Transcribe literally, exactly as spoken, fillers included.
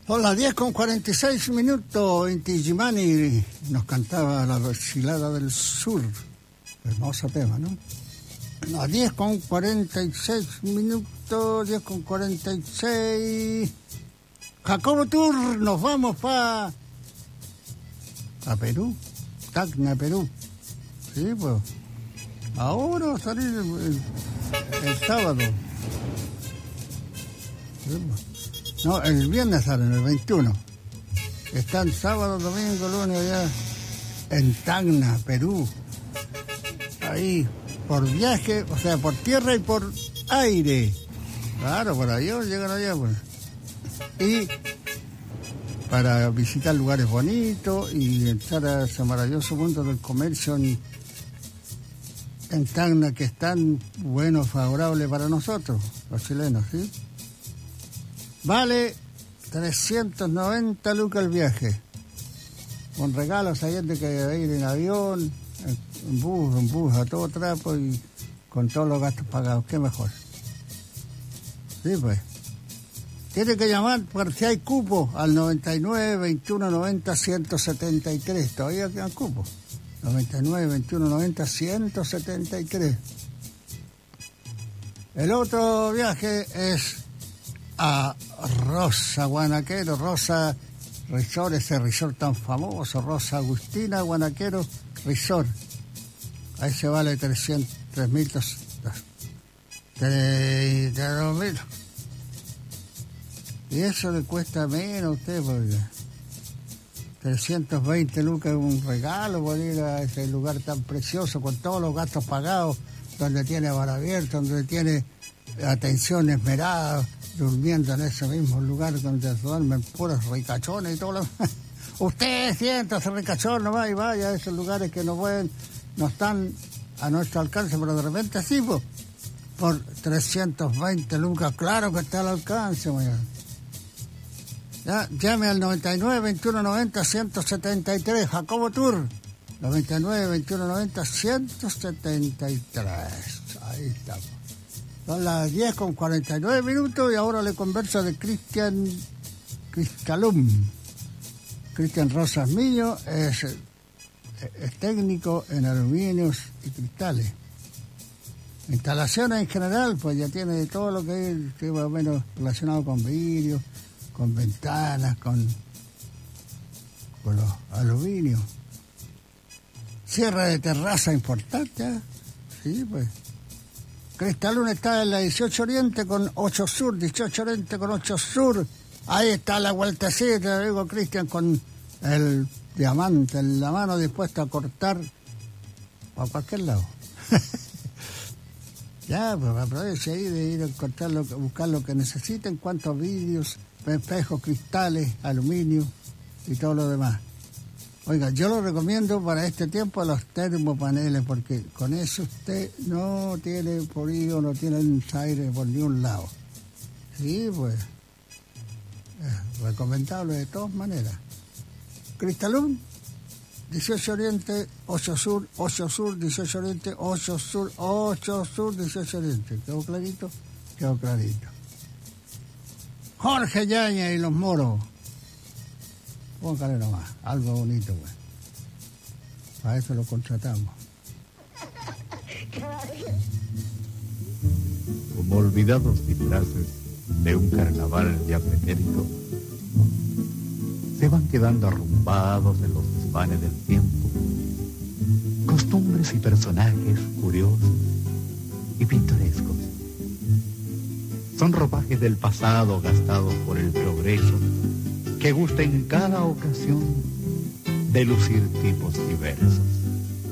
Son las diez con cuarenta y seis minutos. Inti Illimani nos cantaba La Vacilada del Sur. Hermoso tema, ¿no? Las diez con cuarenta y seis minutos, diez con cuarenta y seis. Jacobo Tour, nos vamos para a Perú, Tacna, Perú. Sí, pues. Ahora va a salir el, el, el sábado. Sí, pues. No, el viernes salen, el veintiuno. Están sábado, domingo, lunes allá en Tacna, Perú. Ahí, por viaje, o sea, por tierra y por aire. Claro, por avión llegan allá, pues. Y para visitar lugares bonitos y entrar a ese maravilloso mundo del comercio en, en Tacna, que es tan bueno, favorable para nosotros, los chilenos, ¿sí? Vale trescientos noventa lucas el viaje, con regalos a gente que va a ir en avión, en bus, en bus a todo trapo y con todos los gastos pagados. ¿Qué mejor? Sí, pues. Tiene que llamar por si hay cupo al noventa y nueve, veintiuno, noventa, ciento setenta y tres. Todavía quedan cupos. noventa y nueve, veintiuno, noventa, ciento setenta y tres. El otro viaje es a Rosa Guanaquero, Rosa Resort, ese resort tan famoso, Rosa Agustina Guanaquero Resort. Ahí se vale trescientos, tres mil, tres mil. Y eso le cuesta menos a usted, porque trescientos veinte lucas es un regalo por ir a ese lugar tan precioso, con todos los gastos pagados, donde tiene bar abierto, donde tiene atención esmerada, durmiendo en ese mismo lugar donde duermen puros ricachones y todo lo demás. Usted siéntase ricachón nomás y vaya a esos lugares que no pueden, no están a nuestro alcance, pero de repente sí, pues, por trescientos veinte lucas, claro que está al alcance, mañana. Ya, llame al noventa y nueve, veintiuno, noventa, ciento setenta y tres, Jacobo Tour, noventa y nueve, veintiuno, noventa, ciento setenta y tres, ahí estamos. Son las diez con cuarenta y nueve minutos y ahora le converso de Cristian Cristalum. Cristian Rosas Millo es, es técnico en aluminios y cristales. Instalaciones en general, pues ya tiene todo lo que es, que más o menos relacionado con vidrio, con ventanas, con, con los aluminios. Cierre de terraza importante, ¿eh? Sí, pues. Cristalum está en la dieciocho Oriente con ocho Sur, dieciocho Oriente con ocho Sur. Ahí está la vueltecita, digo, Cristian, con el diamante en la mano, dispuesto a cortar a cualquier lado. Ya, pues aproveche ahí de ir a cortar lo, buscar lo que necesiten, cuantos vidrios, espejos, cristales, aluminio y todo lo demás. Oiga, yo lo recomiendo para este tiempo los termopaneles, porque con eso usted no tiene frío, no tiene aire por ningún lado. Sí, pues, es recomendable de todas maneras. Cristalum, dieciocho Oriente, ocho Sur, ocho Sur, dieciocho Oriente, ocho Sur, ocho Sur, dieciocho Oriente. ¿Quedó clarito? Quedó clarito. Jorge Yaña y los Moros. Póngale nomás, algo bonito, güey. Para eso lo contratamos. Como olvidados disfraces de un carnaval ya pretérito, se van quedando arrumbados en los desvanes del tiempo, costumbres y personajes curiosos y pintorescos. Son ropajes del pasado gastados por el progreso, que gusta en cada ocasión de lucir tipos diversos.